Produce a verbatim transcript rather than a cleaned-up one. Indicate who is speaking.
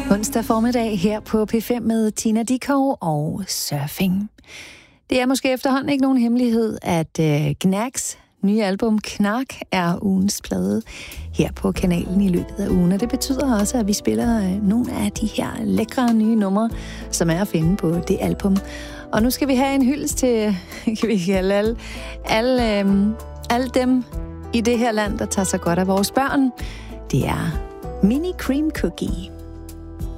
Speaker 1: Onsdag formiddag her på P fem med Tina Dickow og Surfing. Det er måske efterhånden ikke nogen hemmelighed, at uh, Gnags nye album Knark er ugens plade her på kanalen i løbet af ugen. Og det betyder også, at vi spiller uh, nogle af de her lækre nye numre, som er at finde på det album. Og nu skal vi have en hyldest til, kan vi kalde alle, alle, um, alle dem i det her land, der tager sig godt af vores børn. Det er Mini Cream Cookie.